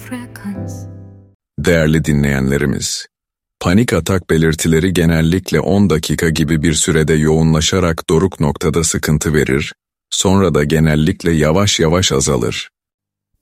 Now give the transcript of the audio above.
Değerli dinleyenlerimiz, panik atak belirtileri genellikle 10 dakika gibi bir sürede yoğunlaşarak doruk noktada sıkıntı verir, sonra da genellikle yavaş yavaş azalır.